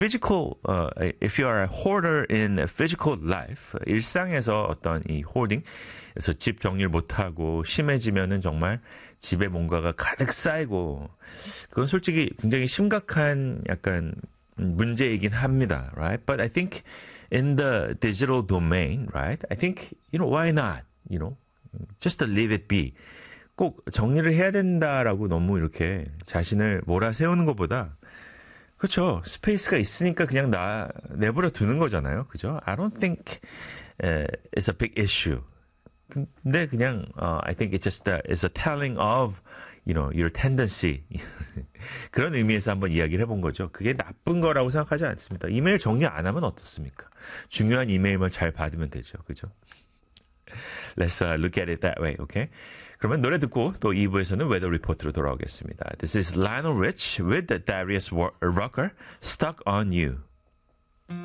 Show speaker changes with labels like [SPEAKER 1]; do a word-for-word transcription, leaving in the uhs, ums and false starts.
[SPEAKER 1] physical, uh, if you are a hoarder in physical life, 일상에서 어떤 이 hoarding, 그래서 집 정리를 못하고 심해지면은 정말 집에 뭔가가 가득 쌓이고, 그건 솔직히 굉장히 심각한 약간 문제이긴 합니다, right? But I think in the digital domain, right? I think, you know, why not? You know, just to leave it be. 꼭 정리를 해야 된다라고 너무 이렇게 자신을 몰아세우는 것보다 그렇죠. 스페이스가 있으니까 그냥 나 내버려 두는 거잖아요. 그죠? I don't think uh, it's a big issue. 근데 그냥 uh, I think it's just a, it's a telling of you know your tendency. 그런 의미에서 한번 이야기를 해본 거죠. 그게 나쁜 거라고 생각하지 않습니다. 이메일 정리 안 하면 어떻습니까? 중요한 이메일만 잘 받으면 되죠. 그죠? Let's uh, look at it that way, okay? 그러면 노래 듣고 또 이 부에서는 웨더 리포트로 돌아오겠습니다. This is Lionel Rich with Darius Rucker, Stuck on You.